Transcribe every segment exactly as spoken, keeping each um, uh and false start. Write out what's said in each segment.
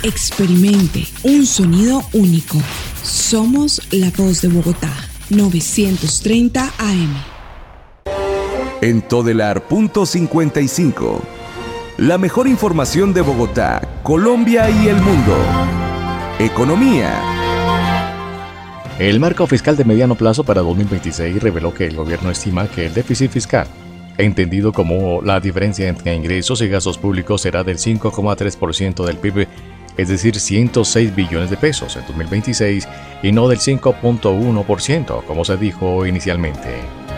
Experimente un sonido único. Somos La Voz de Bogotá, novecientos treinta A M. En Todelar punto cincuenta y cinco. La mejor información de Bogotá, Colombia y el mundo. Economía. El marco fiscal de mediano plazo para dos mil veintiséis reveló que el gobierno estima que el déficit fiscal, entendido como la diferencia entre ingresos y gastos públicos, será del cinco coma tres por ciento del P I B, es decir, ciento seis billones de pesos en dos mil veintiséis y no del cinco punto uno por ciento, como se dijo inicialmente.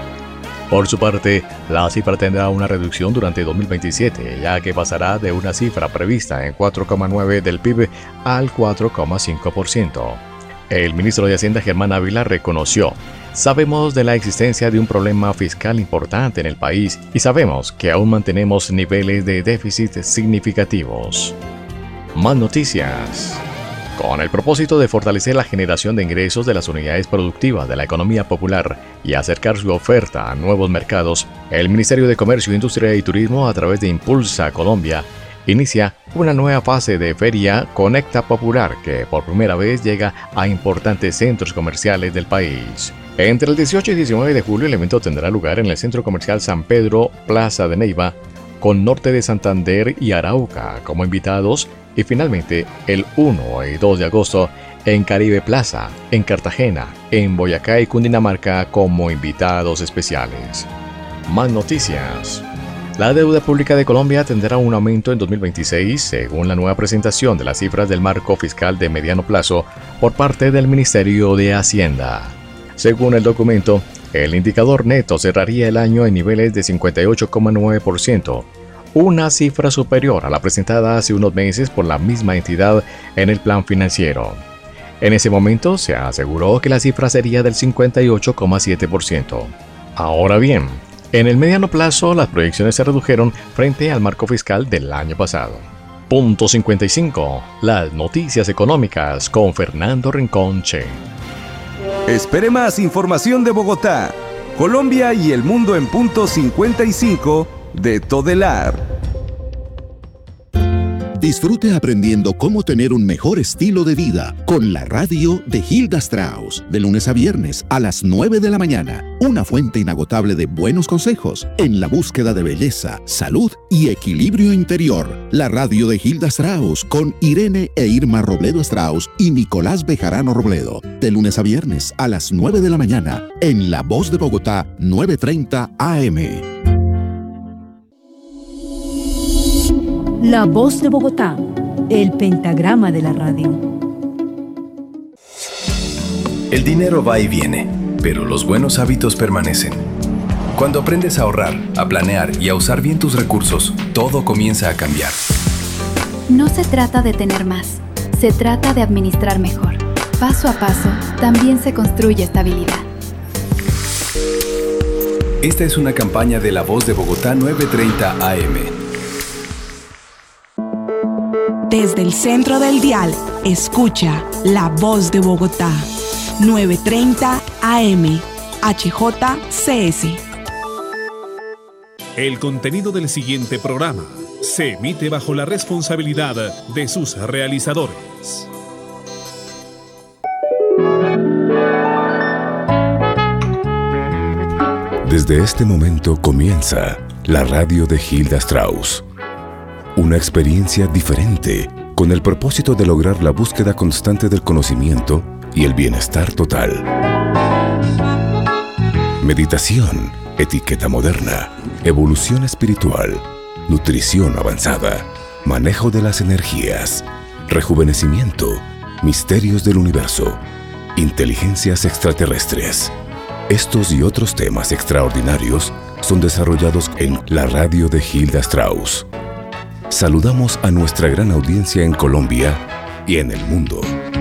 Por su parte, la cifra tendrá una reducción durante dos mil veintisiete, ya que pasará de una cifra prevista en cuatro coma nueve por ciento del P I B al cuatro coma cinco por ciento. El ministro de Hacienda, Germán Ávila, reconoció: sabemos de la existencia de un problema fiscal importante en el país y sabemos que aún mantenemos niveles de déficit significativos. Más noticias. Con el propósito de fortalecer la generación de ingresos de las unidades productivas de la economía popular y acercar su oferta a nuevos mercados, el Ministerio de Comercio, Industria y Turismo, a través de Impulsa Colombia, inicia una nueva fase de Feria Conecta Popular que por primera vez llega a importantes centros comerciales del país. Entre el dieciocho y diecinueve de julio el evento tendrá lugar en el Centro Comercial San Pedro, Plaza de Neiva, con Norte de Santander y Arauca como invitados, y finalmente el uno y dos de agosto en Caribe Plaza, en Cartagena, en Boyacá y Cundinamarca como invitados especiales. Más noticias. La deuda pública de Colombia tendrá un aumento en dos mil veintiséis, según la nueva presentación de las cifras del marco fiscal de mediano plazo por parte del Ministerio de Hacienda. Según el documento, el indicador neto cerraría el año en niveles de cincuenta y ocho coma nueve por ciento, una cifra superior a la presentada hace unos meses por la misma entidad en el plan financiero. En ese momento se aseguró que la cifra sería del cincuenta y ocho coma siete por ciento. Ahora bien, en el mediano plazo las proyecciones se redujeron frente al marco fiscal del año pasado. Punto cincuenta y cinco. Las noticias económicas con Fernando Rincón Che. Espere más información de Bogotá, Colombia y el mundo en punto cincuenta y cinco de Todelar. Disfrute aprendiendo cómo tener un mejor estilo de vida con la radio de Hilda Strauss, de lunes a viernes a las nueve de la mañana. Una fuente inagotable de buenos consejos en la búsqueda de belleza, salud y equilibrio interior. La radio de Hilda Strauss con Irene e Irma Robledo Strauss y Nicolás Bejarano Robledo, de lunes a viernes a las nueve de la mañana en La Voz de Bogotá, novecientos treinta A M. La Voz de Bogotá, el pentagrama de la radio. El dinero va y viene, pero los buenos hábitos permanecen. Cuando aprendes a ahorrar, a planear y a usar bien tus recursos, todo comienza a cambiar. No se trata de tener más, se trata de administrar mejor. Paso a paso, también se construye estabilidad. Esta es una campaña de La Voz de Bogotá novecientos treinta A M. Desde el centro del dial, escucha La Voz de Bogotá, novecientos treinta A M, H J C S. El contenido del siguiente programa se emite bajo la responsabilidad de sus realizadores. Desde este momento comienza la radio de Hilda Strauss. Una experiencia diferente con el propósito de lograr la búsqueda constante del conocimiento y el bienestar total. Meditación, etiqueta moderna, evolución espiritual, nutrición avanzada, manejo de las energías, rejuvenecimiento, misterios del universo, inteligencias extraterrestres. Estos y otros temas extraordinarios son desarrollados en la radio de Hilda Strauss. Saludamos a nuestra gran audiencia en Colombia y en el mundo.